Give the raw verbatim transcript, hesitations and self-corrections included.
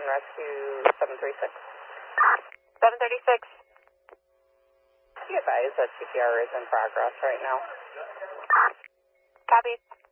Rescue seven three six. seven thirty-six. Be advised that C P R is in progress right now. Copy.